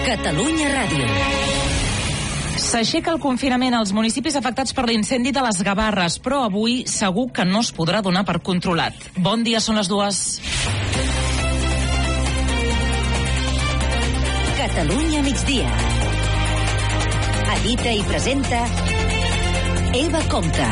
Catalunya Ràdio. S'aixeca el confinament als municipis afectats per l'incendi de les Gavarres, però avui segur que no es podrà donar per controlat. Bon dia, són les 2. Catalunya migdia. Edita i presenta Eva Compte.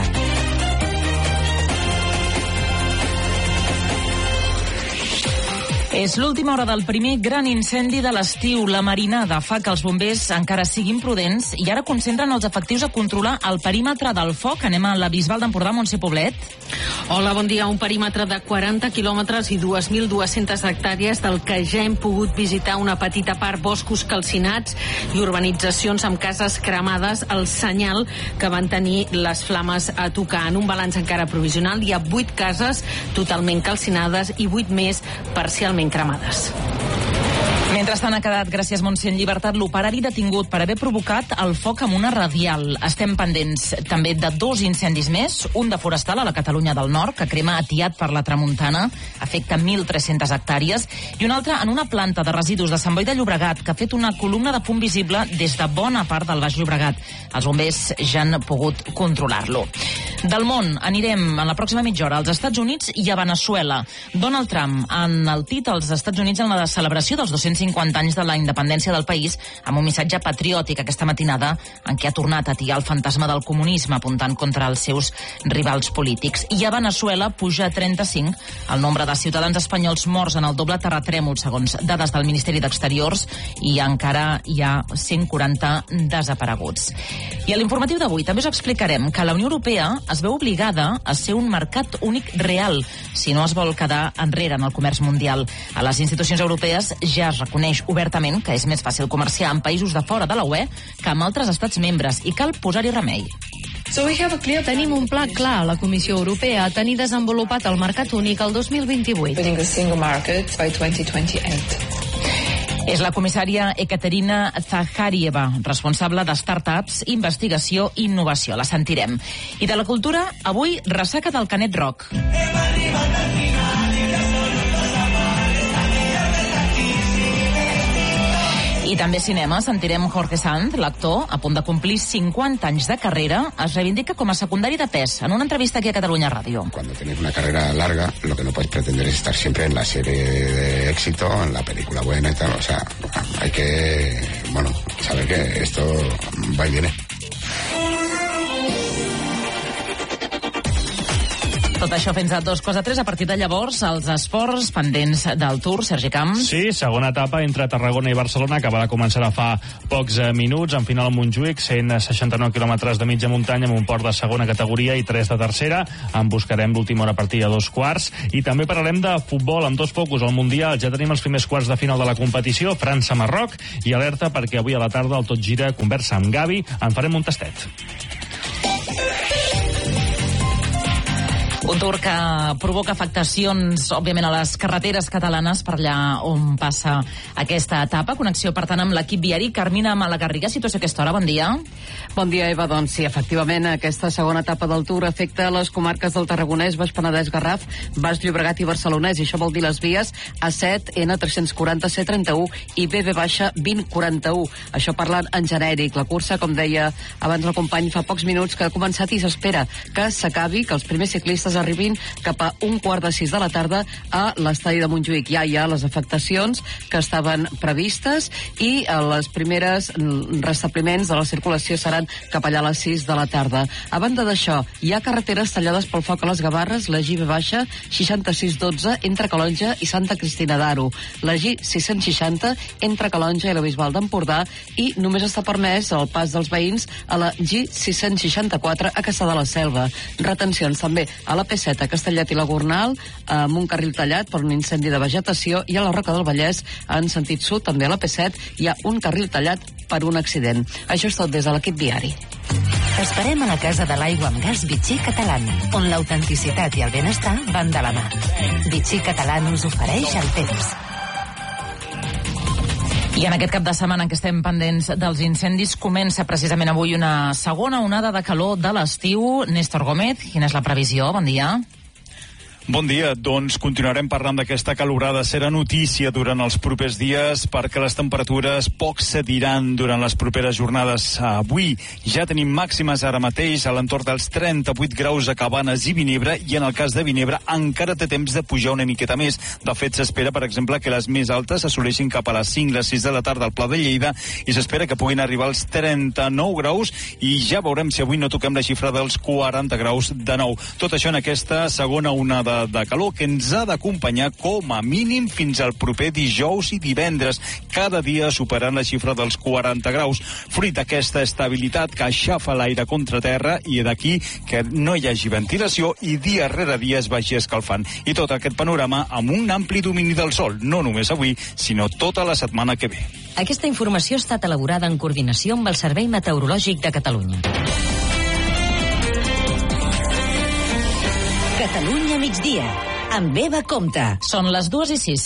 És l'última hora del primer gran incendi de l'estiu. La marinada fa que els bombers encara siguin prudents i ara concentren els efectius a controlar el perímetre del foc. Anem a la Bisbal d'Empordà, Montse Poblet. Hola, bon dia. Un perímetre de 40 quilòmetres i 2.200 hectàrees del que ja hem pogut visitar una petita part, boscos calcinats i urbanitzacions amb cases cremades, el senyal que van tenir les flames a tocar. En un balanç encara provisional hi ha 8 cases totalment calcinades i 8 més parcialment cremades. Mentrestant ha quedat, gràcies Montse, en llibertat l'operari detingut per haver provocat el foc amb una radial. Estem pendents també de 2 incendis més, un de forestal a la Catalunya del Nord, que crema Atiat per la Tramuntana, afecta 1.300 hectàrees, i un altre en una planta de residus de Sant Boi de Llobregat, que ha fet una columna de fum visible des de bona part del Baix Llobregat. Els bombers ja han pogut controlar-lo. Del món anirem en la pròxima mitja hora als Estats Units i a Veneçuela. Donald Trump ha enaltit als Estats Units en la celebració dels 250 anys de la independència del país amb un missatge patriòtic aquesta matinada en què ha tornat a atiar el fantasma del comunisme apuntant contra els seus rivals polítics. I a Veneçuela puja a 35 el nombre de ciutadans espanyols morts en el doble terratrèmol segons dades del Ministeri d'Exteriors i encara hi ha 140 desapareguts. I a l'informatiu d'avui també us explicarem que la Unió Europea es veu obligada a ser un mercat únic real si no es vol quedar enrere en el comerç mundial. A les institucions europees ja es reconeix obertament que és més fàcil comerciar amb països de fora de la UE que amb altres estats membres i cal posar-hi remei. Tenim un pla clar a la Comissió Europea a tenir desenvolupat el mercat únic el 2028. És la comissària Ekaterina Zakharieva, responsable de startups, investigació i innovació. La sentirem. I de la cultura, avui, ressaca del Canet Rock. I també cinema, sentirem Jorge Sanz, l'actor, a punt de complir 50 anys de carrera, es reivindica com a secundari de pes en una entrevista aquí a Catalunya Ràdio. Cuando tienes una carrera larga, lo que no puedes pretender es estar siempre en la serie de éxito, en la película buena y tal. O sea, hay que, saber que esto va y viene. Tot això fins a 2:03. A partir de llavors, els esports pendents del Tour. Sergi Camps. Sí, segona etapa entre Tarragona i Barcelona, que va començar fa pocs minuts. En final a Montjuïc, 169 quilòmetres de mitja muntanya amb un port de segona categoria i 3 de tercera. En buscarem l'última hora partida a 2:15. I també parlarem de futbol amb 2 focus al Mundial. Ja tenim els primers quarts de final de la competició, França-Marroc, i alerta perquè avui a la tarda el Tot Gira conversa amb Gavi. En farem un tastet. Un Tour que provoca afectacions, òbviament, a les carreteres catalanes per allà on passa aquesta etapa. Connexió, per tant, amb l'equip viari. Carmina Malagarriga, situació a aquesta hora. Bon dia. Bon dia, Eva. Doncs sí, efectivament, aquesta segona etapa del Tour afecta les comarques del Tarragonès, Baix Penedès, Garraf, Baix Llobregat i Barcelonès. I això vol dir les vies A7, N340, C31 i BB-2041. Això parlant en genèric. La cursa, com deia abans el company, fa pocs minuts que ha començat i s'espera que s'acabi, que els primers ciclistes arribin cap a 5:45 de la tarda a l'estadi de Montjuïc. Ja hi ha les afectacions que estaven previstes i les primeres restabliments de la circulació seran cap allà a les 6 de la tarda. A banda d'això, hi ha carreteres tallades pel foc a les Gavarres, la G-baixa 6612 entre Calonja i Santa Cristina d'Aro, la G660 entre Calonja i la Bisbal d'Empordà i només està permès el pas dels veïns a la G664 a Cassà de la Selva. Retencions també a la P7 a Castellet i la Gornal amb un carril tallat per un incendi de vegetació i a la Roca del Vallès en sentit sud també a la P7 hi ha un carril tallat per un accident. Això és tot des de l'equip viari. T'esperem a la Casa de l'Aigua amb Gas Vichy Catalán, on l'autenticitat i el benestar van de la mà. Vichy Catalán us ofereix el temps. I en aquest cap de setmana en què estem pendents dels incendis comença precisament avui una segona onada de calor de l'estiu. Néstor Gómez, quina és la previsió? Bon dia. Bon dia. Doncs continuarem parlant d'aquesta calorada. Serà notícia durant els propers dies perquè les temperatures poc cediran durant les properes jornades. Avui ja tenim màximes ara mateix a l'entorn dels 38 graus a Cabanes i Vinebre, i en el cas de Vinebre encara té temps de pujar una miqueta més. De fet, s'espera, per exemple, que les més altes assoleixin cap a les 5, les 6 de la tarda al Pla de Lleida, i s'espera que puguin arribar als 39 graus, i ja veurem si avui no toquem la xifra dels 40 graus de nou. Tot això en aquesta segona onada de calor que ens ha d'acompanyar com a mínim fins al proper dijous i divendres, cada dia superant la xifra dels 40 graus, fruit d'aquesta estabilitat que aixafa l'aire contra terra i d'aquí que no hi hagi ventilació i dia rere dia es vagi escalfant. I tot aquest panorama amb un ampli domini del sol, no només avui, sinó tota la setmana que ve. Aquesta informació ha estat elaborada en coordinació amb el Servei Meteorològic de Catalunya. Catalunya migdia, amb Eva Compte. Són les 2:06.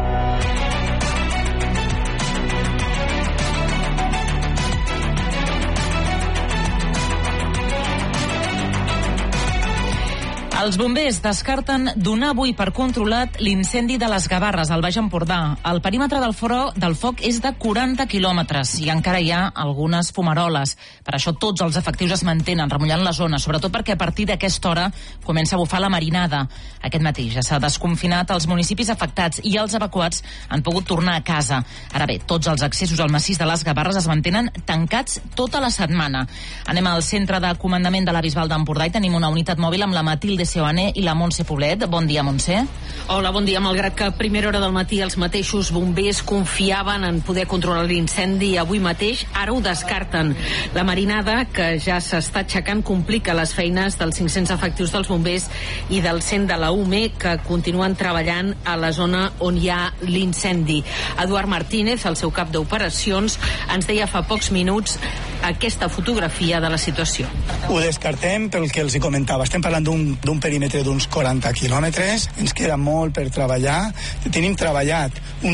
Els bombers descarten donar avui per controlat l'incendi de les Gavarres, al Baix Empordà. El perímetre del foc és de 40 quilòmetres i encara hi ha algunes fumaroles. Per això tots els efectius es mantenen remullant la zona, sobretot perquè a partir d'aquesta hora comença a bufar la marinada. Aquest matí ja s'ha desconfinat els municipis afectats i els evacuats han pogut tornar a casa. Ara bé, tots els accessos al massís de les Gavarres es mantenen tancats tota la setmana. Anem al centre de comandament de la Bisbal d'Empordà i tenim una unitat mòbil amb la Matilde Seoane i la Montse Poblet. Bon dia, Montse. Hola, bon dia. Malgrat que a primera hora del matí els mateixos bombers confiaven en poder controlar l'incendi avui mateix, ara ho descarten. La marinada, que ja s'està aixecant, complica les feines dels 500 efectius dels bombers i del 100 de la UME, que continuen treballant a la zona on hi ha l'incendi. Eduard Martínez, el seu cap d'operacions, ens deia fa pocs minuts aquesta fotografia de la situació. Ho descartem pel que els hi comentava. Estem parlant d'un perímetre d'uns 40 quilòmetres. Ens queda molt per treballar. Tenim treballat un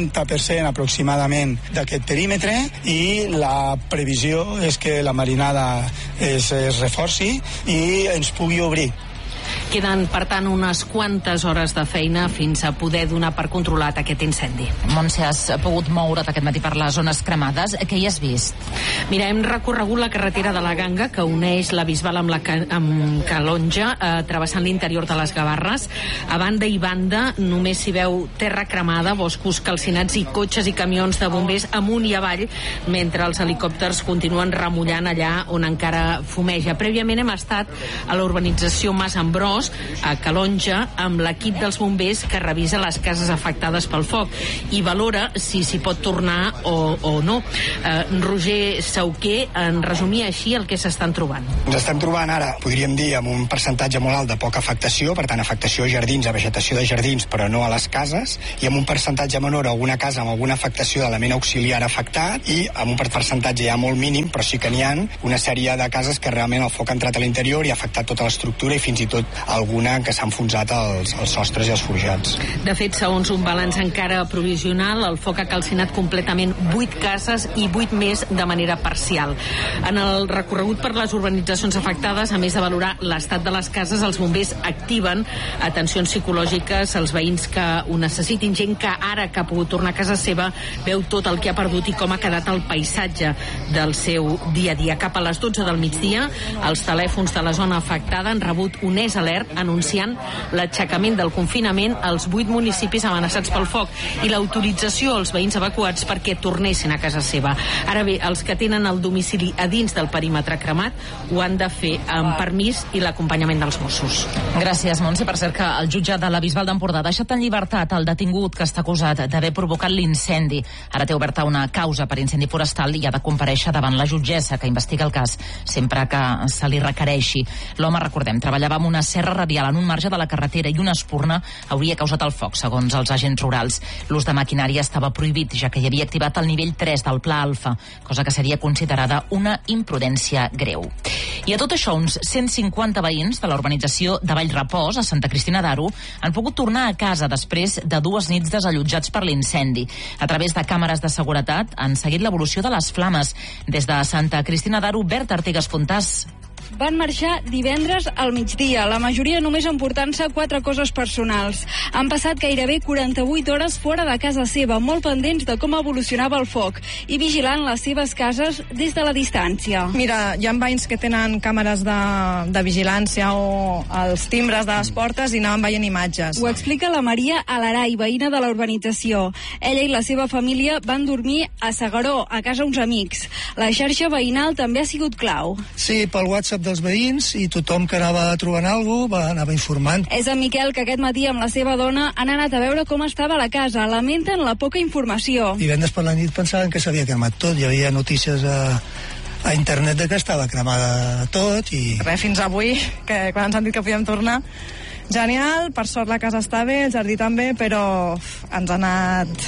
70% aproximadament d'aquest perímetre i la previsió és que la marinada es reforci i ens pugui obrir. Queden, per tant, unes quantes hores de feina fins a poder donar per controlat aquest incendi. Montse, has pogut moure't aquest matí per les zones cremades. Què hi has vist? Mira, hem recorregut la carretera de la Ganga, que uneix la Bisbal amb Calonja, travessant l'interior de les Gavarres. A banda i banda només s'hi veu terra cremada, boscos calcinats i cotxes i camions de bombers amunt i avall, mentre els helicòpters continuen remullant allà on encara fumeja. Prèviament hem estat a la urbanització Mas Ambrós, a Calonja, amb l'equip dels bombers que revisa les cases afectades pel foc i valora si s'hi pot tornar o no. Roger Sauquer en resumia així el que s'estan trobant. Ens estem trobant ara, podríem dir, amb un percentatge molt alt de poca afectació, per tant, afectació a jardins, a vegetació de jardins, però no a les cases, i amb un percentatge menor a alguna casa amb alguna afectació d'element auxiliar afectat, i amb un percentatge ja molt mínim, però sí que n'hi ha una sèrie de cases que realment el foc ha entrat a l'interior i ha afectat tota l'estructura i fins i tot alguna en què s'han enfonsat els sostres i els forjats. De fet, segons un balanç encara provisional, el foc ha calcinat completament 8 cases i 8 més de manera parcial. En el recorregut per les urbanitzacions afectades, a més de valorar l'estat de les cases, els bombers activen atencions psicològiques als veïns que ho necessitin, gent que ara que ha pogut tornar a casa seva veu tot el que ha perdut i com ha quedat el paisatge del seu dia a dia. Cap a les 12 del migdia, els telèfons de la zona afectada han rebut un alert anunciant l'aixecament del confinament als 8 municipis amenaçats pel foc i l'autorització als veïns evacuats perquè tornessin a casa seva. Ara bé, els que tenen el domicili a dins del perímetre cremat ho han de fer amb permís i l'acompanyament dels Mossos. Gràcies, Montse. Per cert, que el jutge de la Bisbal d'Empordà ha deixat en llibertat el detingut que està acusat d'haver provocat l'incendi. Ara té oberta una causa per incendi forestal i ha de comparèixer davant la jutgessa que investiga el cas sempre que se li requereixi. L'home, recordem, treballava amb una serra radial en un marge de la carretera i una espurna hauria causat el foc, segons els agents rurals. L'ús de maquinària estava prohibit, ja que hi havia activat el nivell 3 del Pla Alfa, cosa que seria considerada una imprudència greu. I a tot això, uns 150 veïns de la urbanització de Vallrepòs, a Santa Cristina d'Aro, han pogut tornar a casa després de 2 nits desallotjats per l'incendi. A través de càmeres de seguretat han seguit l'evolució de les flames. Des de Santa Cristina d'Aro, Berta Artigas Fontàs. van marxar divendres al migdia, la majoria només emportant-se 4 coses personals. Han passat gairebé 48 hores fora de casa seva, molt pendents de com evolucionava el foc i vigilant les seves cases des de la distància. Mira, hi ha veïns que tenen càmeres de vigilància o els timbres de les portes i anaven veient imatges. Ho explica la Maria Alaray, veïna de la urbanització. Ella i la seva família van dormir a S'Agaró, a casa uns amics. La xarxa veïnal també ha sigut clau. Sí, pel WhatsApp dels veïns, i tothom que anava trobant alguna cosa anava informant. És en Miquel, que aquest matí amb la seva dona han anat a veure com estava la casa. Lamenten la poca informació. Divendres per la nit pensaven que s'havia cremat tot. Hi havia notícies a internet de que estava cremada tot i... Res, fins avui, que quan ens han dit que podíem tornar, genial, per sort la casa està bé, el jardí també, però ens ha anat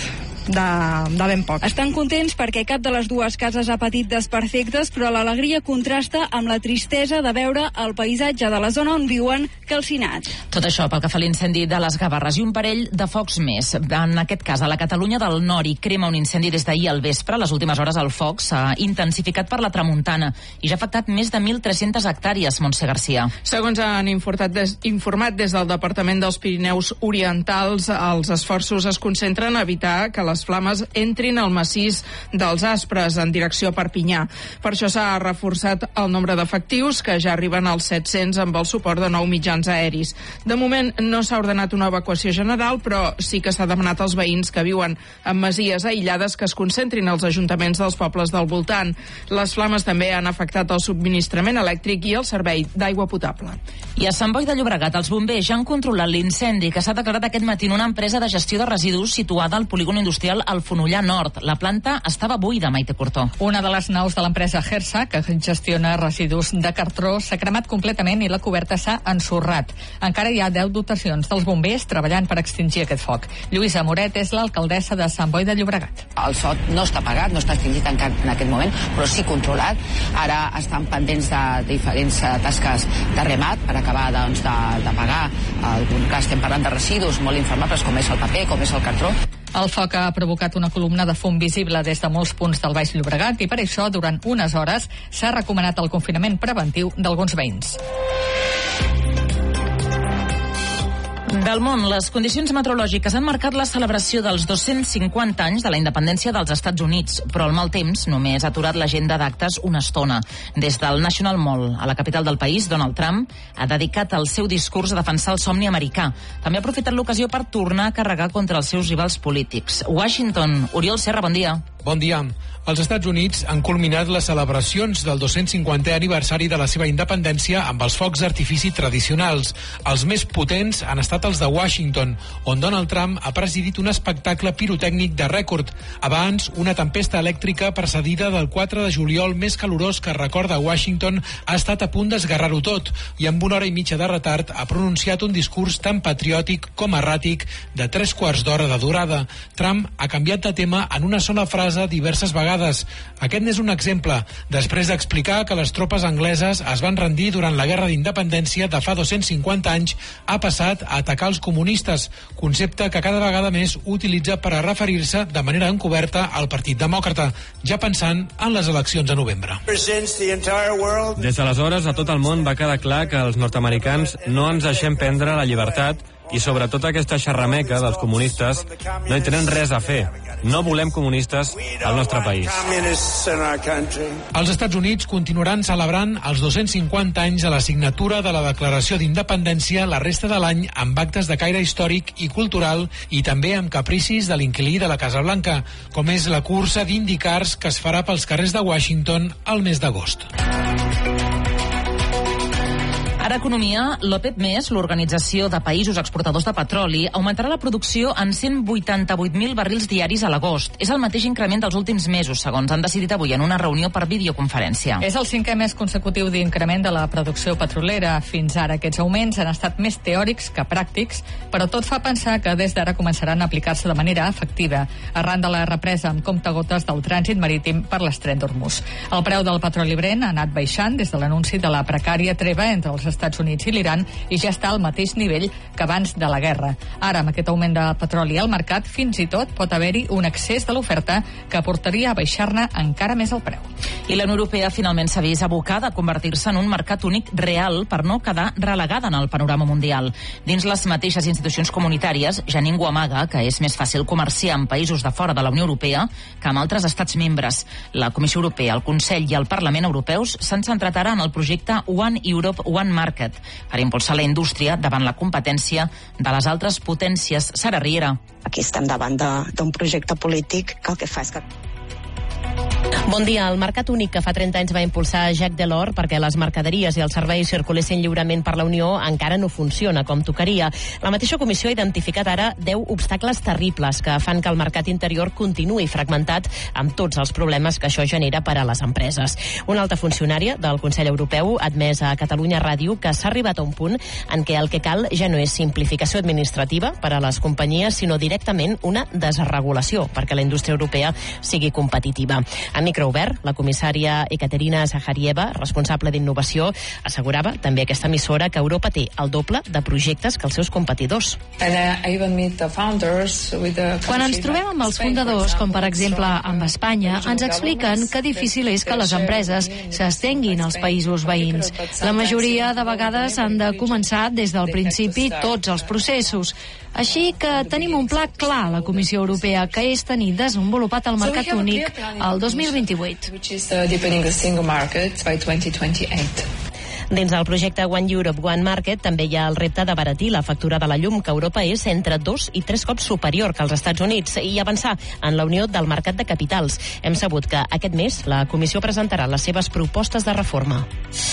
de ben poc. Estan contents perquè cap de les dues cases ha patit desperfectes, però l'alegria contrasta amb la tristesa de veure el paisatge de la zona on viuen calcinat. Tot això pel que fa a l'incendi de les Gavarres i un parell de focs més. En aquest cas, a la Catalunya del Nord hi crema un incendi des d'ahir al vespre. A les últimes hores el foc s'ha intensificat per la tramuntana i ja ha afectat més de 1.300 hectàrees, Montse Garcia. Segons han informat des del Departament dels Pirineus Orientals, els esforços es concentren a evitar que les flames entrin al massís dels Aspres en direcció a Perpinyà. Per això s'ha reforçat el nombre d'efectius, que ja arriben als 700 amb el suport de 9 mitjans aeris. De moment no s'ha ordenat una evacuació general, però sí que s'ha demanat als veïns que viuen en masies aïllades que es concentrin als ajuntaments dels pobles del voltant. Les flames també han afectat el subministrament elèctric i el servei d'aigua potable. I a Sant Boi de Llobregat, els bombers ja han controlat l'incendi que s'ha declarat aquest matí en una empresa de gestió de residus situada al polígon industrial al Fonollar Nord. La planta estava buida, Maite Cortó. Una de les naus de l'empresa Hersa, que gestiona residus de cartró, s'ha cremat completament i la coberta s'ha ensorrat. Encara hi ha 10 dotacions dels bombers treballant per extingir aquest foc. Lluïsa Moret és l'alcaldessa de Sant Boi de Llobregat. El foc no està apagat, no està extingit en aquest moment, però sí controlat. Ara estan pendents de diferents tasques de remat per acabar d'apagar. En algun cas estem parlant de residus molt inflamables, com és el paper, com és el cartró. El foc ha provocat una columna de fum visible des de molts punts del Baix Llobregat i per això, durant unes hores, s'ha recomanat el confinament preventiu d'alguns veïns. Del món, les condicions meteorològiques han marcat la celebració dels 250 anys de la independència dels Estats Units, però el mal temps només ha aturat l'agenda d'actes una estona. Des del National Mall, a la capital del país, Donald Trump ha dedicat el seu discurs a defensar el somni americà. També ha aprofitat l'ocasió per tornar a carregar contra els seus rivals polítics. Washington, Oriol Serra, bon dia. Bon dia. Els Estats Units han culminat les celebracions del 250è aniversari de la seva independència amb els focs d'artifici tradicionals. Els més potents han estat els de Washington, on Donald Trump ha presidit un espectacle pirotècnic de rècord. Abans, una tempesta elèctrica precedida del 4 de juliol més calorós que recorda Washington ha estat a punt d'esgarrar-ho tot i amb 1 hora i mitja de retard ha pronunciat un discurs tan patriòtic com erràtic de 3 quarts d'hora de durada. Trump ha canviat de tema en una sola frase diverses vegades. Aquest n'és un exemple. Després d'explicar que les tropes angleses es van rendir durant la Guerra d'Independència de fa 250 anys, ha passat a atacar els comunistes, concepte que cada vegada més utilitza per a referir-se de manera encoberta al Partit Demòcrata, ja pensant en les eleccions de novembre. Des d'aleshores, a tot el món va quedar clar que els nord-americans no ens deixem prendre la llibertat i sobretot aquesta xerrameca dels comunistes no hi tenen res a fer. No volem comunistes al nostre país. Els Estats Units continuaran celebrant els 250 anys de la signatura de la Declaració d'Independència la resta de l'any amb actes de caire històric i cultural i també amb capricis de l'inquilí de la Casa Blanca, com és la cursa d'IndyCars que es farà pels carrers de Washington al mes d'agost. Ara economia, l'OPEP+, l'Organització de Països Exportadors de Petroli, augmentarà la producció en 188.000 barrils diaris a l'agost. És el mateix increment dels últims mesos, segons han decidit avui en una reunió per videoconferència. És el 5è mes consecutiu d'increment de la producció petrolera. Fins ara aquests augments han estat més teòrics que pràctics, però tot fa pensar que des d'ara començaran a aplicar-se de manera efectiva, arran de la represa amb comptagotes del trànsit marítim per l'estret d'Hormuz. El preu del petroli Brent ha anat baixant des de l'anunci de la precària treva entre els Estats Units i l'Iran i ja està al mateix nivell que abans de la guerra. Ara, amb aquest augment de petroli al mercat, fins i tot pot haver-hi un excés de l'oferta que portaria a baixar-ne encara més el preu. I la Unió Europea finalment s'ha vist abocada a convertir-se en un mercat únic real per no quedar relegada en el panorama mundial. Dins les mateixes institucions comunitàries ja ningú amaga que és més fàcil comerciar amb països de fora de la Unió Europea que amb altres estats membres. La Comissió Europea, el Consell i el Parlament Europeus s'han centrat ara en el projecte One Europe, One Market per impulsar la indústria davant la competència de les altres potències. Sara Riera. Aquí estem davant d'un projecte polític que el que fa és que... Bon dia. El mercat únic que fa 30 anys va impulsar Jacques Delors perquè les mercaderies i els serveis circulessin lliurement per la Unió encara no funciona com tocaria. La mateixa Comissió ha identificat ara 10 obstacles terribles que fan que el mercat interior continuï fragmentat amb tots els problemes que això genera per a les empreses. Una alta funcionària del Consell Europeu ha admès a Catalunya Ràdio que s'ha arribat a un punt en què el que cal ja no és simplificació administrativa per a les companyies, sinó directament una desregulació perquè la indústria europea sigui competitiva. A micro obert, la comissària Ekaterina Zaharieva, responsable d'innovació, assegurava també a aquesta emissora que Europa té el doble de projectes que els seus competidors. Quan ens trobem amb els fundadors, com per exemple amb Espanya, ens expliquen que difícil és que les empreses s'estenguin als països veïns. La majoria de vegades han de començar des del principi tots els processos. Així que tenim un pla clar a la Comissió Europea, que és tenir desenvolupat el mercat únic al 2028. Dins del projecte One Europe, One Market també hi ha el repte d'abaratir la factura de la llum, que a Europa és entre 2 i 3 cops superior que als Estats Units, i avançar en la unió del mercat de capitals. Hem sabut que aquest mes la Comissió presentarà les seves propostes de reforma.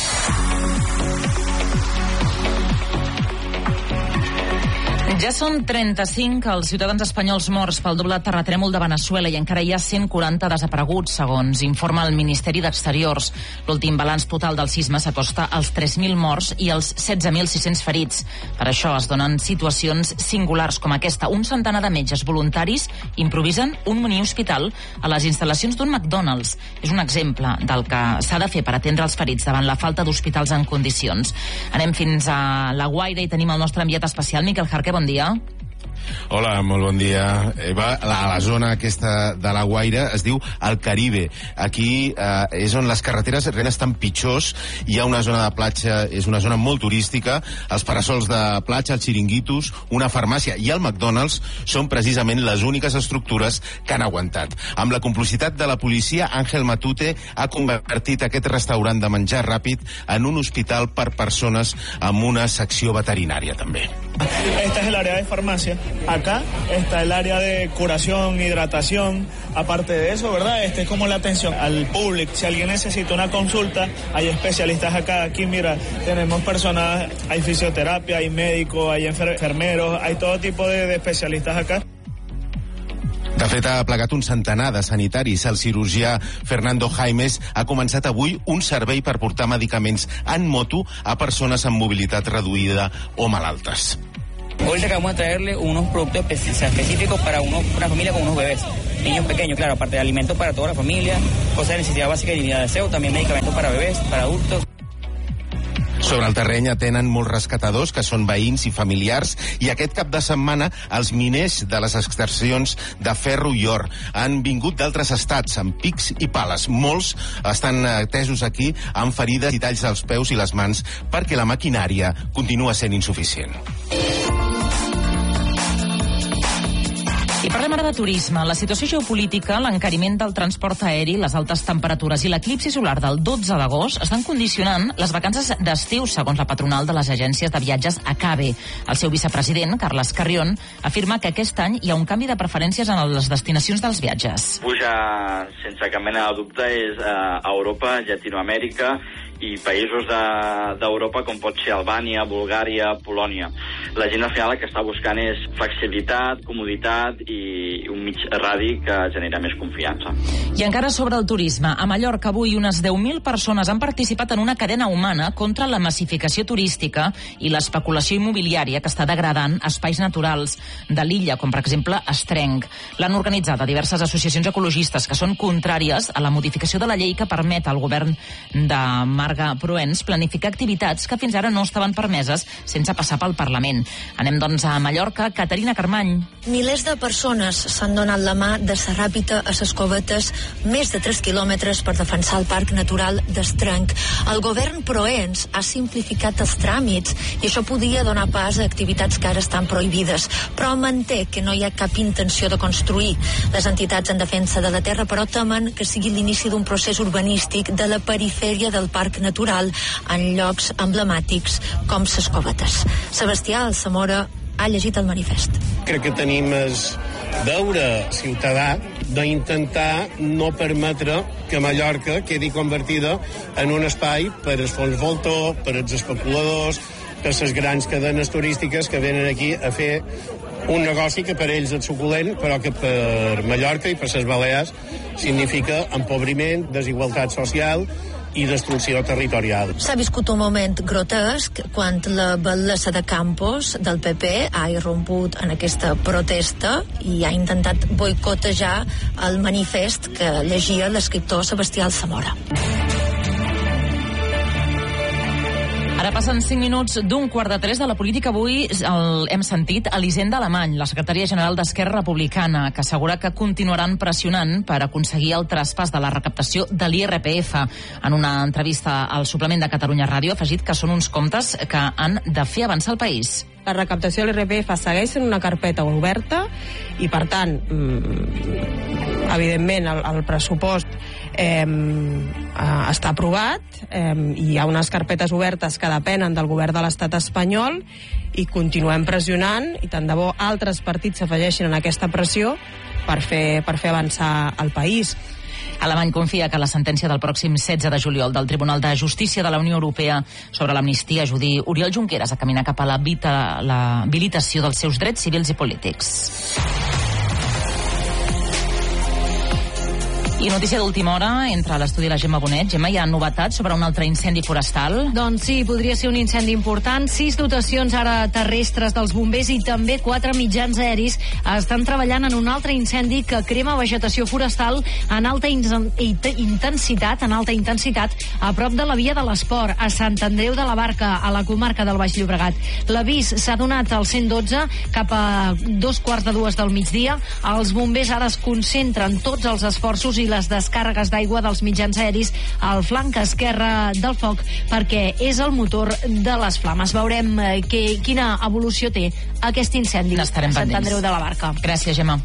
Ja són 35 els ciutadans espanyols morts pel doble terratrèmol de Veneçuela i encara hi ha 140 desapareguts, segons informa el Ministeri d'Exteriors. L'últim balanç total del sisme s'acosta als 3.000 morts i als 16.600 ferits. Per això es donen situacions singulars com aquesta. Un centenar de metges voluntaris improvisen un mini-hospital a les instal·lacions d'un McDonald's. És un exemple del que s'ha de fer per atendre els ferits davant la falta d'hospitals en condicions. Anem fins a La Guaira i tenim el nostre enviat especial, Miquel Jarque. Bon dia. Hola, molt bon dia. A la zona aquesta de La Guaira es diu el Caribe. Aquí és on les carreteres realment estan pitjors. Hi ha una zona de platja, és una zona molt turística. Els parasols de platja, els xiringuitos, una farmàcia i el McDonald's són precisament les úniques estructures que han aguantat. Amb la complicitat de la policia, Ángel Matute ha convertit aquest restaurant de menjar ràpid en un hospital per persones amb una secció veterinària també. Esta es el área de farmacia. Acá está el área de curación, hidratación. Aparte de eso, ¿verdad? Es como la atención al público. Si alguien necesita una consulta, hay especialistas acá. Aquí, mira, tenemos personas, hay fisioterapia, hay médicos, hay enfermeros, hay todo tipo de especialistas acá. De fet, ha plegat un centenar de sanitaris. El cirurgià Fernando Jaimes ha començat avui un servei per portar medicaments en moto a persones amb mobilitat reduïda o malaltes. Hoy acabamos de traerle unos productos específicos para una familia con unos bebés, niños pequeños, claro, aparte de alimentos para toda la familia, cosas de necesidad básica y de aseo, también medicamentos para bebés, para adultos. Sobre el terreny atenen molts rescatadors que són veïns i familiars, i aquest cap de setmana els miners de les extraccions de ferro i or han vingut d'altres estats amb pics i pales. Molts estan atesos aquí amb ferides i talls als peus i les mans perquè la maquinària continua sent insuficient. I parlem ara de turisme. La situació geopolítica, l'encariment del transport aeri, les altes temperatures i l'eclipsi solar del 12 d'agost estan condicionant les vacances d'estiu, segons la patronal de les agències de viatges ACABE. El seu vicepresident, Carles Carrión, afirma que aquest any hi ha un canvi de preferències en les destinacions dels viatges. Puja, sense cap mena de dubte, és a Europa, Llatinoamèrica i països d'Europa com pot ser Albània, Bulgària, Polònia. La gent al final el que està buscant és flexibilitat, comoditat i un mig radi que genera més confiança. I encara sobre el turisme, a Mallorca avui unes 10.000 persones han participat en una cadena humana contra la massificació turística i l'especulació immobiliària que està degradant espais naturals de l'illa, com per exemple Estrenc. L'han organitzat a diverses associacions ecologistes que són contràries a la modificació de la llei que permet al govern de Marc Farga Proens planificar activitats que fins ara no estaven permeses sense passar pel Parlament. Anem, doncs, a Mallorca. Caterina Carmany. Milers de persones s'han donat la mà de Sarràpita a ses Covetes, més de 3 quilòmetres per defensar el Parc Natural d'Estrenc. El govern proens ha simplificat els tràmits i això podia donar pas a activitats que ara estan prohibides, però manté que no hi ha cap intenció de construir. Les entitats en defensa de la terra, però, temen que sigui l'inici d'un procés urbanístic de la perifèria del Parc Natural en llocs emblemàtics com ses Covetes. Sebastià Alsamora ha llegit el manifest. Crec que tenim el deure ciutadà d'intentar no permetre que Mallorca quedi convertida en un espai per als fons voltor, per als especuladors, per les grans cadenes turístiques que venen aquí a fer un negoci que per ells és suculent, però que per Mallorca i per les Balears significa empobriment, desigualtat social i destrucció territorial. S'ha viscut un moment grotesc quan la batllessa de Campos del PP ha irromput en aquesta protesta i ha intentat boicotejar el manifest que llegia l'escriptor Sebastià Alsamora. Ara passen 5 minuts d'un 2:45 de la política. Avui hem sentit Elisenda Alemany, la secretària general d'Esquerra Republicana, que assegura que continuaran pressionant per aconseguir el traspàs de la recaptació de l'IRPF. En una entrevista al suplement de Catalunya Ràdio ha afegit que són uns comptes que han de fer avançar el país. La recaptació de l'IRPF segueix sent una carpeta oberta i, per tant, evidentment, el pressupost està aprovat, hi ha unes carpetes obertes que depenen del govern de l'estat espanyol i continuem pressionant i tant de bo altres partits s'afegeixin en aquesta pressió per fer avançar el país. Alemany confia que la sentència del pròxim 16 de juliol del Tribunal de Justícia de la Unió Europea sobre l'amnistia ajudi Oriol Junqueras a caminar cap a l'habilitació dels seus drets civils i polítics. I notícia d'última hora, entre l'estudi i la Gemma Bonet. Gemma, hi ha novetats sobre un altre incendi forestal? Doncs sí, podria ser un incendi important. 6 dotacions ara terrestres dels bombers i també 4 mitjans aeris estan treballant en un altre incendi que crema vegetació forestal en alta intensitat, a prop de la via de l'Esport, a Sant Andreu de la Barca, a la comarca del Baix Llobregat. L'avís s'ha donat al 112 cap a 2:45 del migdia. Els bombers ara es concentren tots els esforços i les descàrregues d'aigua dels mitjans aeris al flanc esquerre del foc perquè és el motor de les flames. Veurem quina evolució té aquest incendi a Sant Andreu de la Barca. Gràcies, Gemma.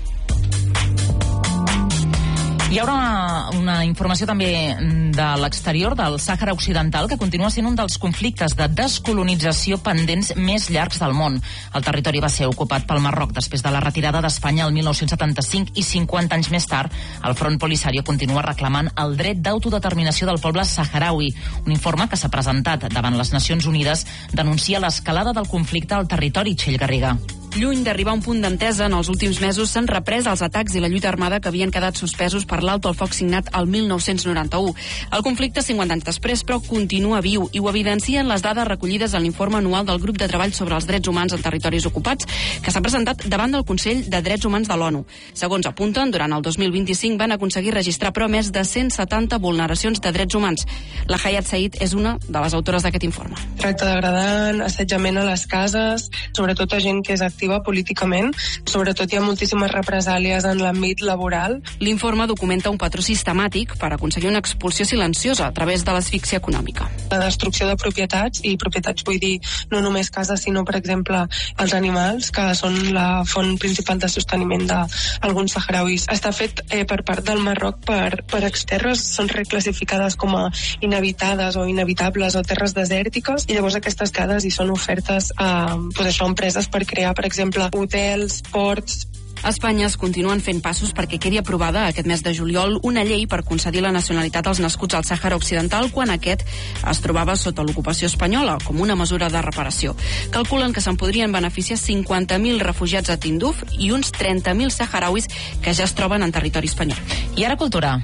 Hi haurà una informació també de l'exterior del Sàhara Occidental, que continua sent un dels conflictes de descolonització pendents més llargs del món. El territori va ser ocupat pel Marroc després de la retirada d'Espanya el 1975 i 50 anys més tard el Front Polisario continua reclamant el dret d'autodeterminació del poble saharaui. Un informe que s'ha presentat davant les Nacions Unides denuncia l'escalada del conflicte al territori. Txell Garriga. Lluny d'arribar a un punt d'entesa, en els últims mesos s'han reprès els atacs i la lluita armada que havien quedat suspesos per l'alto al foc signat el 1991. El conflicte, 50 anys després, però continua viu i ho evidencien les dades recollides en l'informe anual del Grup de Treball sobre els Drets Humans en Territoris Ocupats, que s'ha presentat davant del Consell de Drets Humans de l'ONU. Segons apunten, durant el 2025 van aconseguir registrar però més de 170 vulneracions de drets humans. La Hayat Said és una de les autores d'aquest informe. Tracte degradant, assetjament a les cases, sobretot a gent que és activa políticament, sobretot hi ha moltíssimes represàlies en l'àmbit laboral. L'informe documenta un patró sistemàtic per aconseguir una expulsió silenciosa a través de l'asfíxia econòmica. La destrucció de propietats, i propietats vull dir no només cases, sinó per exemple els animals, que són la font principal de sosteniment d'alguns saharauis. Està fet per part del Marroc per exterres, són reclassificades com a inhabitades o inhabitables o terres desèrtiques, i llavors aquestes cases hi són ofertes a empreses per crear, per exemple, hotels, ports. A Espanya es continuen fent passos perquè quedi aprovada aquest mes de juliol una llei per concedir la nacionalitat als nascuts al Sàhara Occidental quan aquest es trobava sota l'ocupació espanyola, com una mesura de reparació. Calculen que se'n podrien beneficiar 50.000 refugiats a Tinduf i uns 30.000 saharauis que ja es troben en territori espanyol. I ara cultura.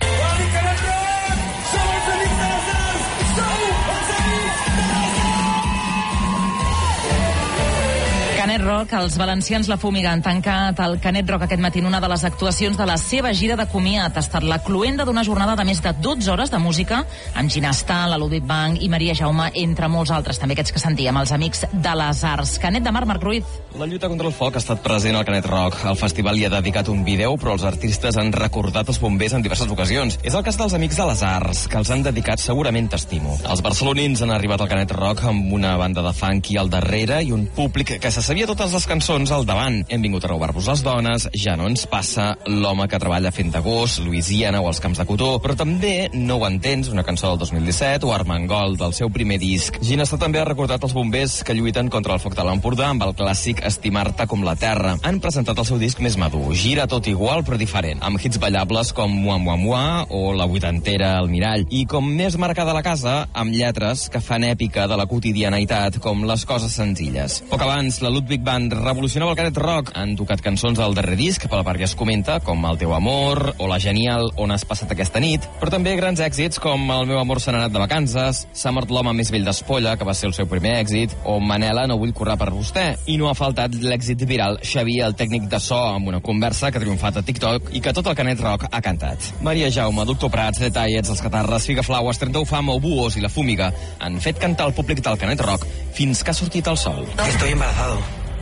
Canet Rock, els valencians La Fúmiga han tancat el Canet Rock aquest matí en una de les actuacions de la seva gira de comiat. Ha estat la cloenda d'una jornada de més de 12 hores de música amb Ginestar, la Ludwig Bank i Maria Jaume, entre molts altres, també aquests que sentíem, els Amics de les Arts. Canet de Mar, Marc Ruiz. La lluita contra el foc ha estat present al Canet Rock. El festival hi ha dedicat un vídeo, però els artistes han recordat els bombers en diverses ocasions. És el cas dels Amics de les Arts, que els han dedicat segurament t'estimo. Els barcelonins han arribat al Canet Rock amb una banda de funky al darrere i un públic que se sabia totes les cançons al davant. Hem vingut a robar-vos les dones, Ja no ens passa, L'home que treballa fent de gos, Louisiana o Els camps de cotó, però també No ho entens, una cançó del 2017, o Armengol, del seu primer disc. Ginestar també ha recordat els bombers que lluiten contra el foc de l'Empordà amb el clàssic Estimar-te com la terra. Han presentat el seu disc més madur, gira tot igual però diferent, amb hits ballables com Mua Mua Mua o La vuitantera al mirall, i com més marcada la casa, amb lletres que fan èpica de la quotidianitat, com Les coses senzilles. Poc abans, la Ludwig Band revolucionava el Canet Rock. Han tocat cançons del darrer disc, pel parc es comenta, com El teu amor o la genial On has passat aquesta nit, però també grans èxits com El meu amor se n'ha anat de vacances, S'ha mort l'home més vell d'Espolla, que va ser el seu primer èxit, o Manela, no vull córrer per vostè. I no ha faltat l'èxit viral Xavier, el tècnic de so, amb una conversa que ha triomfat a TikTok i que tot el Canet Rock ha cantat. Maria Jaume, Doctor Prats, Detalles, Els Catarres, Figaflaues, 31 Fam o Buos i La Fúmiga han fet cantar el públic del Canet Rock fins que ha sortit el sol. Estoy embarazado.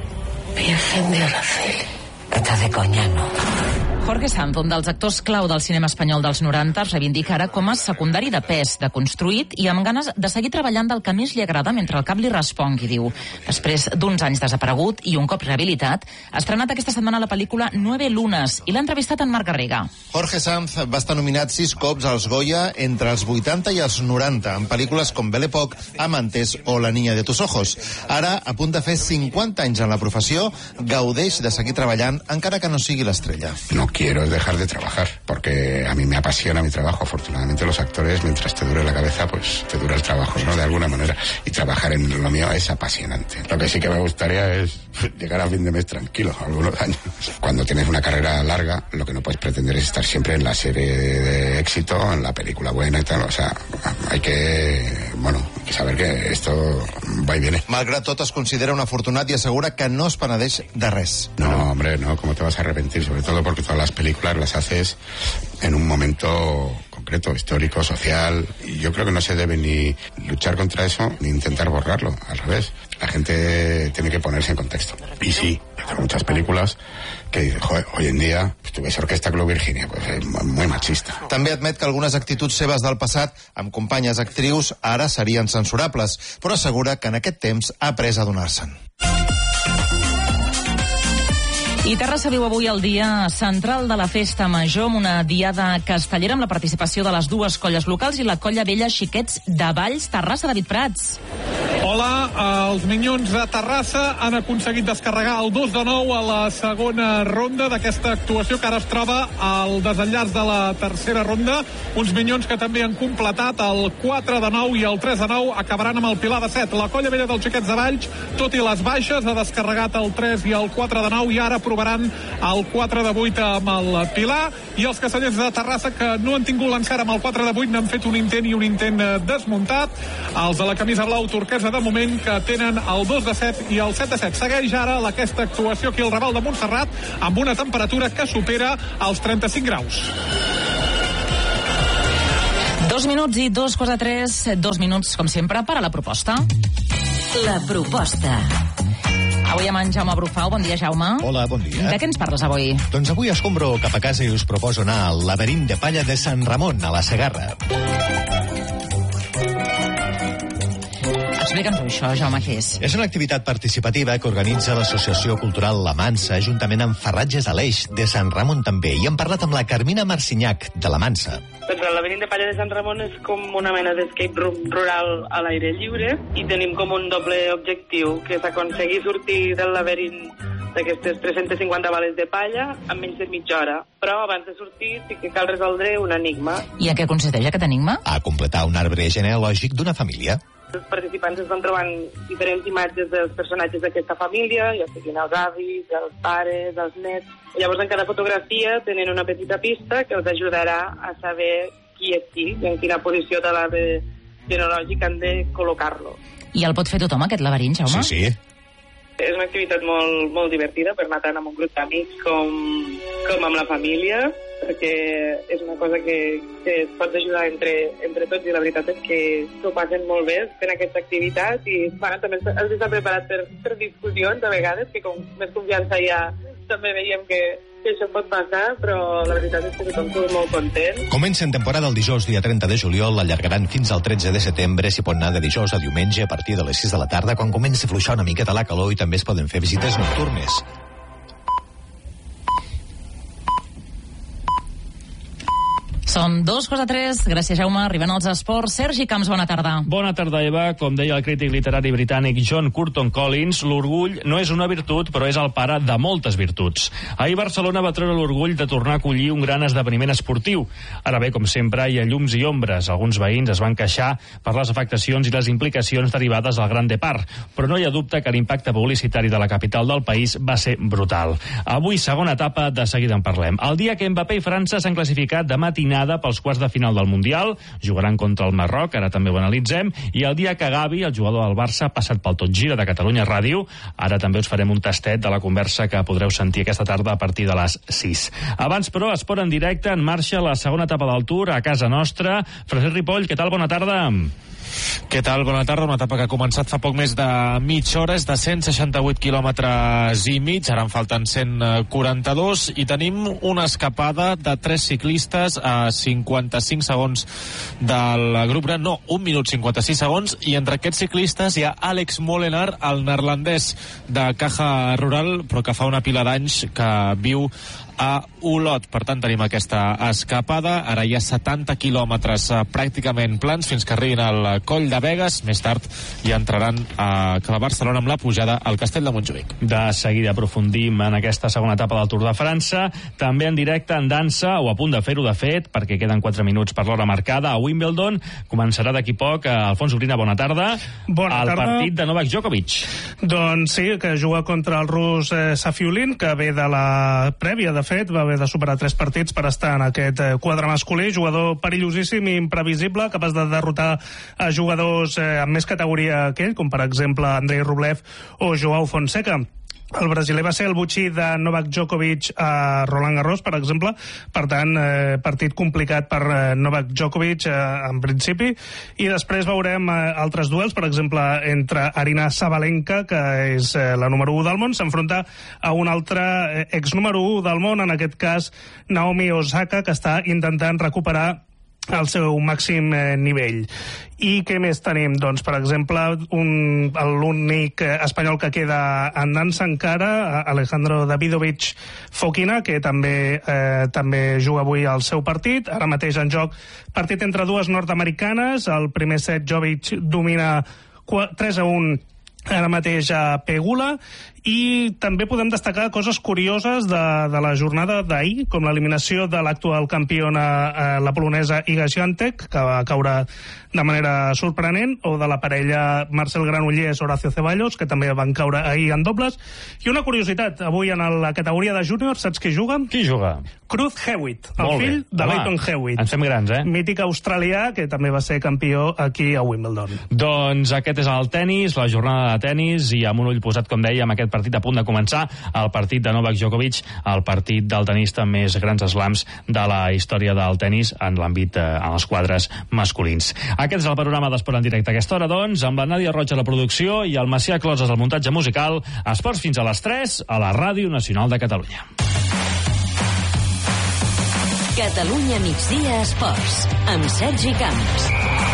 Virgen de Araceli. Estás de coña, ¿no? Jorge Sanz, un dels actors clau del cinema espanyol dels 90, es reivindica ara com a secundari de pes, deconstruït i amb ganes de seguir treballant del que més li agrada mentre el cap li respongui, diu. Després d'uns anys desaparegut i un cop rehabilitat, ha estrenat aquesta setmana la pel·lícula 9 lunes i l'ha entrevistat en Marc Garriga. Jorge Sanz va estar nominat 6 cops als Goya entre els 80 i els 90, en pel·lícules com Belle Époque, Amantes o La niña de tus ojos. Ara, a punt de fer 50 anys en la professió, gaudeix de seguir treballant encara que no sigui l'estrella. No quiero dejar de trabajar, porque a mí me apasiona mi trabajo. Afortunadamente los actores, mientras te dure la cabeza, pues te dura el trabajo, ¿no? De alguna manera. Y trabajar en lo mío es apasionante. Lo que sí que me gustaría es llegar a fin de mes tranquilo, algunos años. Cuando tienes una carrera larga, lo que no puedes pretender es estar siempre en la serie de éxito, en la película buena y tal. O sea, hay que saber que esto va y viene. Malgrat tot, es considera un afortunat i assegura que no es penedeix de res. No, hombre, no, ¿cómo te vas a arrepentir? Sobre todo porque todas las películas las haces en un momento concreto, histórico, social, y yo creo que no se debe ni luchar contra eso ni intentar borrarlo, al revés. La gente tiene que ponerse en contexto. Y sí, tengo muchas películas que, joder, hoy en día, pues, tu ves Orquesta Club Virginia, pues es muy machista. També admet que algunes actituds seves del passat amb companyes actrius ara serien censurables, però assegura que en aquest temps ha après a donar-se'n. I Terrassa viu avui el dia central de la festa major amb una diada castellera amb la participació de les dues colles locals i la colla vella Xiquets de Valls. Terrassa, David Prats. Hola, els Minyons de Terrassa han aconseguit descarregar el 2-9 a la segona ronda d'aquesta actuació que ara es troba al desenllaç de la tercera ronda. Uns Minyons que també han completat el 4-9 i el 3-9 acabaran amb el Pilar de 7. La colla vella dels Xiquets de Valls, tot i les baixes, ha descarregat el 3 i el 4-9 i ara provaran el 4-8 amb el Pilar. I els castellers de Terrassa, que no han tingut l'encert amb el 4-8, n'han fet un intent i un intent desmuntat. Els de la camisa blau turquesa de moment, que tenen el 2-7 i el 7-7. Segueix ara aquesta actuació aquí al Raval de Montserrat amb una temperatura que supera els 35 graus. 2 minuts i 2:03, 2 minuts, com sempre, per a la proposta. La proposta. Avui amb en Jaume Brufau. Bon dia, Jaume. Hola, bon dia. De què ens parles avui? Doncs avui escombro cap a casa i us proposo anar al laberint de palla de Sant Ramon, a la Segarra. Explica'ns això, Jaume, què és? És una activitat participativa que organitza l'Associació Cultural La Mansa, juntament amb Ferratges a l'Eix, de Sant Ramon també. I hem parlat amb la Carmina Marcinyac, de La Mansa. Doncs el laberint de palla de Sant Ramon és com una mena d'escape room rural a l'aire lliure i tenim com un doble objectiu, que és aconseguir sortir del laberint d'aquestes 350 bales de palla en menys de mitja hora. Però abans de sortir sí que cal resoldre un enigma. I a què consisteix aquest enigma? A completar un arbre genealògic d'una família. Els participants es van trobant diferents imatges dels personatges d'aquesta família, ja siguin els avis, els pares, els nets. Llavors, en cada fotografia tenen una petita pista que els ajudarà a saber qui és qui, en quina posició de l'arbre genealògic han de col·locar-lo. I el pot fer tothom, aquest laberint, Jaume? Sí. És una activitat molt divertida per anar tant amb un grup d'amics com amb la família, perquè és una cosa que es pot ajudar entre tots, i la veritat és que s'ho passen molt bé fent aquesta activitat, i també els està preparat per discussions a vegades, que com més confiança hi ha també veiem que això pot passar, però la veritat és que tothom surt molt content. Comencen temporada el dijous, dia 30 de juliol, l'allargaran fins al 13 de setembre, s'hi pot anar de dijous a diumenge a partir de les 6 de la tarda, quan comença a fluixar una miqueta la calor, i també es poden fer visites nocturnes. Són 2:03. Gràcies, Jaume. Arriben els esports. Sergi Camps, bona tarda. Bona tarda, Eva. Com deia el crític literari britànic John Curtin Collins, l'orgull no és una virtut, però és el pare de moltes virtuts. Ahir Barcelona va treure l'orgull de tornar a acollir un gran esdeveniment esportiu. Ara bé, com sempre, hi ha llums i ombres. Alguns veïns es van queixar per les afectacions i les implicacions derivades del Gran Depart, però no hi ha dubte que l'impacte publicitari de la capital del país va ser brutal. Avui, segona etapa, de seguida en parlem. El dia que Mbappé i França s'han classificat de matinada pels quarts de final del Mundial, jugaran contra el Marroc, ara també ho analitzem, i el dia que Gavi, el jugador del Barça, ha passat pel Tot Gira de Catalunya Ràdio. Ara també us farem un tastet de la conversa que podreu sentir aquesta tarda a partir de les 6. Abans, però, esport en directe, en marxa la segona etapa del Tour a casa nostra. Francesc Ripoll, què tal? Bona tarda. Què tal? Bona tarda. Una etapa que ha començat fa poc més de mitja hora, és de 168 quilòmetres i mig, ara en falten 142, i tenim una escapada de 3 ciclistes a 55 segons del grup gran, no, 1 minut 56 segons, i entre aquests ciclistes hi ha Alex Molenaar, el neerlandès de Caja Rural, però que fa una pila d'anys que viu a Olot. Per tant, tenim aquesta escapada. Ara hi ha 70 quilòmetres pràcticament plans fins que arribin al Coll de Begues. Més tard hi entraran a Barcelona amb la pujada al Castell de Montjuïc. De seguida aprofundim en aquesta segona etapa del Tour de França. També en directe en dansa, o a punt de fer-ho de fet, perquè queden 4 minuts per l'hora marcada. A Wimbledon començarà d'aquí poc. Alfons Ubrina, bona tarda. Bona tarda. El partit de Novak Djokovic. Doncs sí, que juga contra el rus Safiulin, que ve de la prèvia, de fet, va haver de superar 3 partits per estar en aquest quadre masculí. Jugador perillosíssim i imprevisible, capaç de derrotar a jugadors amb més categoria que ell, com per exemple Andrei Rublev o Joao Fonseca. El brasiler va ser el botxí de Novak Djokovic a Roland Garros, per exemple. Per tant, partit complicat per Novak Djokovic en principi. I després veurem altres duels, per exemple, entre Aryna Sabalenka, que és la número 1 del món, s'enfronta a un altre ex-número 1 del món, en aquest cas Naomi Osaka, que està intentant recuperar al seu màxim nivell. I què més tenim? Doncs, per exemple, l'únic espanyol que queda en dansa encara, Alejandro Davidovich Fokina, que també juga avui al seu partit. Ara mateix en joc partit entre dues nord-americanes. El primer set Jovic domina 3-1 ara mateix a Pegula. I també podem destacar coses curioses de la jornada d'ahir, com l'eliminació de l'actual campiona, la polonesa Iga Świątek, que va caure de manera sorprenent, o de la parella Marcel Granollers, Horacio Ceballos, que també van caure ahir en dobles. I una curiositat, avui en la categoria de júnior, saps qui juga? Qui juga? Cruz Hewitt, el fill de Leighton Hewitt. Ens fem grans, mític australià, que també va ser campió aquí a Wimbledon. Doncs aquest és el tennis, la jornada de tennis, i amb un ull posat, com dèiem, aquest partit a punt de començar, el partit de Novak Djokovic, el partit del tenista amb més grans slams de la història del tennis en l'àmbit, en els quadres masculins. Aquest és el panorama d'Esport en directe a aquesta hora, doncs, amb la Nàdia Roig a la producció i el Macià Closes al muntatge musical. Esports fins a les 3 a la Ràdio Nacional de Catalunya. Catalunya migdia Esports, amb Sergi Camps.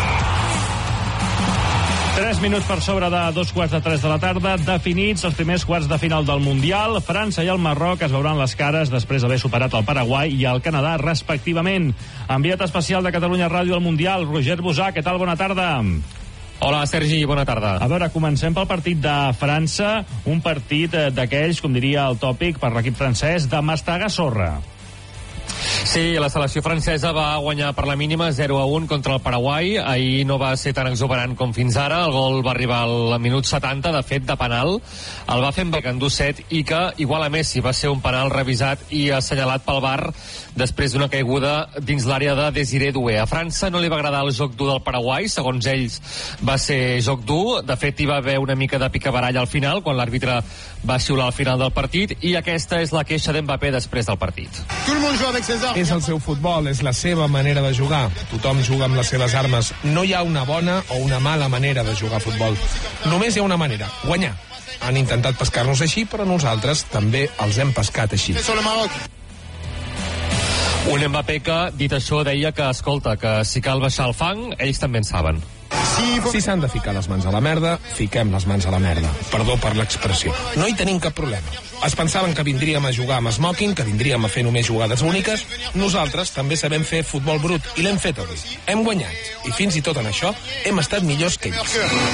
3 minuts per sobre de 2:45 de la tarda, definits els primers quarts de final del Mundial. França i el Marroc es veuran les cares després d'haver superat el Paraguai i el Canadà, respectivament. Enviat especial de Catalunya Ràdio al Mundial, Roger Busà, què tal? Bona tarda. Hola, Sergi, bona tarda. A veure, comencem pel partit de França, un partit d'aquells, com diria el tòpic per l'equip francès, de mastegar sorra. Sí, la selecció francesa va guanyar per la mínima 0-1 contra el Paraguai. Ahir no va ser tan exuberant com fins ara. El gol va arribar al minut 70, de fet, de penal. El va fer en Becandúset i que, igual a Messi, va ser un penal revisat i assenyalat pel VAR després d'una caiguda dins l'àrea de Désiré Doué. A França no li va agradar el joc dur del Paraguai, segons ells va ser joc dur. De fet, hi va haver una mica de picabarall al final, quan l'àrbitre va xiular al final del partit, i aquesta és la queixa d'Mbappé després del partit. És el seu futbol, és la seva manera de jugar. Tothom juga amb les seves armes. No hi ha una bona o una mala manera de jugar a futbol. Només hi ha una manera, guanyar. Han intentat pescar-nos així, però nosaltres també els hem pescat així. Un Mbappé que, dit això, deia que, escolta, que si cal baixar el fang, ells també en saben. Si s'han de ficar les mans a la merda, fiquem les mans a la merda. Perdó per l'expressió. No hi tenim cap problema. Es pensaven que vindríem a jugar amb smoking, que vindríem a fer només jugades úniques. Nosaltres també sabem fer futbol brut i l'hem fet avui. Hem guanyat. I fins i tot en això hem estat millors que ells.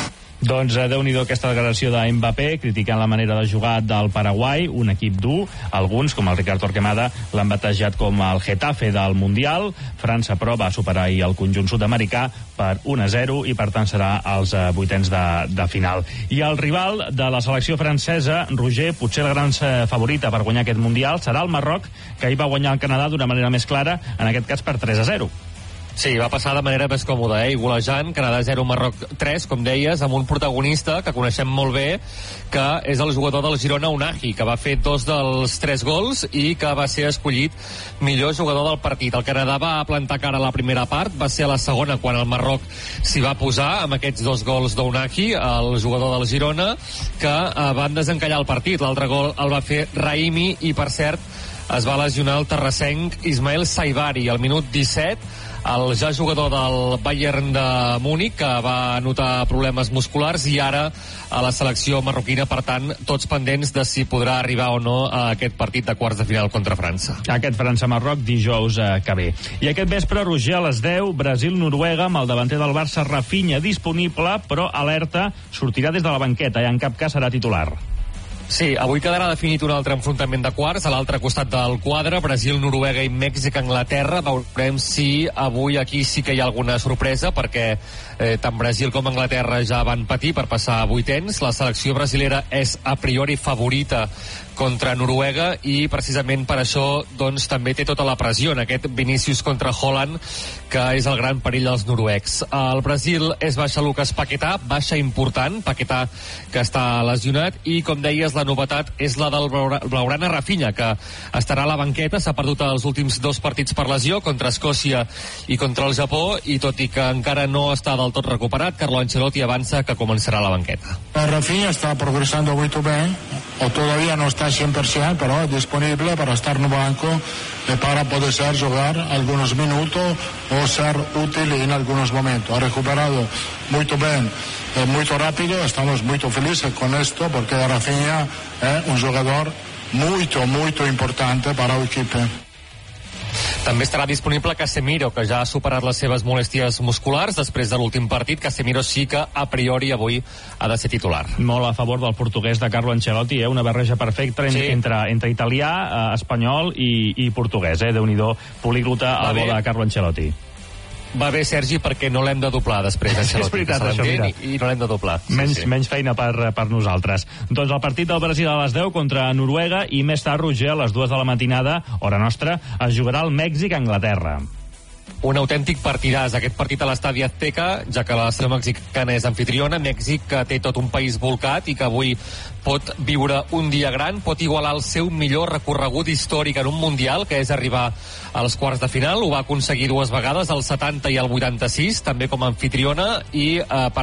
Doncs Déu-n'hi-do aquesta declaració de Mbappé criticant la manera de jugar del Paraguai, un equip dur. Alguns, com el Ricard Torquemada, l'han batejat com el Getafe del Mundial. França, però, va superar ahir el conjunt sud-americà per 1-0 i, per tant, serà als vuitens de final. I el rival de la selecció francesa, Roger, potser la gran favorita per guanyar aquest Mundial, serà el Marroc, que ahir va guanyar el Canadà d'una manera més clara, en aquest cas per 3-0. Sí, va passar de manera més còmoda, i golejant, Canadà 0, Marroc 3, com deies, amb un protagonista que coneixem molt bé, que és el jugador del Girona, Unahi, que va fer 2 dels 3 gols i que va ser escollit millor jugador del partit. El Canadà va plantar cara a la primera part, va ser a la segona quan el Marroc s'hi va posar amb aquests 2 gols d'Unahi, el jugador del Girona, que van desencallar el partit. L'altre gol el va fer Raimi i, per cert, es va lesionar el terrassenc Ismael Saibari al minut 17, el ja jugador del Bayern de Múnich, que va notar problemes musculars, i ara a la selecció marroquina. Per tant, tots pendents de si podrà arribar o no a aquest partit de quarts de final contra França. Aquest França-Marroc dijous que ve. I aquest vespre, Roger, a les 10, Brasil-Noruega, amb el davanter del Barça, Rafinha, disponible, però alerta, sortirà des de la banqueta i en cap cas serà titular. Sí, avui quedarà definit un altre enfrontament de quarts a l'altre costat del quadre, Brasil, Noruega i Mèxic, Anglaterra. Veurem si avui aquí sí que hi ha alguna sorpresa, perquè tant Brasil com Anglaterra ja van patir per passar a vuitens. La selecció brasilera és a priori favorita contra Noruega i precisament per això doncs també té tota la pressió en aquest Vinícius contra Haaland, que és el gran perill dels noruecs. Al Brasil és baixa Lucas Paquetá, baixa important, Paquetá que està lesionat, i com deies la novetat és la del blaugrana Rafinha, que estarà a la banqueta. S'ha perdut els últims 2 partits per lesió, contra Escòcia i contra el Japó, i tot i que encara no està del tot recuperat, Carlo Ancelotti avança que començarà a la banqueta. Rafinha está progresando muy bien, o todavía no está 100%, pero es disponible para estar en el banco para poder jugar algunos minutos o ser útil en algunos momentos. Ha recuperado muy bien, muy rápido. Estamos muy felices con esto porque Rafinha es un jugador muy importante para el equipo. També estarà disponible Casemiro, que ja ha superat les seves molèsties musculars després de l'últim partit. Casemiro sí que a priori avui ha de ser titular. Molt a favor del portuguès de Carlo Ancelotti, una barreja perfecta entre italià, espanyol i portuguès. Déu-n'hi-do, políglota al bo de Carlo Ancelotti. Va bé, Sergi, perquè no l'hem de doblar després. És veritat, això, mira. I no l'hem de doblar. Menys feina per nosaltres. Doncs el partit del Brasil a les 10 contra Noruega, i més tard, Roger, a les 2 de la matinada, hora nostra, es jugarà el Mèxic-Anglaterra. Un autèntic partidàs, aquest partit a l'estadi Azteca, ja que la selecció mexicana és anfitriona. Mèxic, que té tot un país volcat i que avui pot viure un dia gran, pot igualar el seu millor recorregut històric en un Mundial, que és arribar als quarts de final. Ho va aconseguir 2 vegades, el 70 i el 86, també com a anfitriona, i per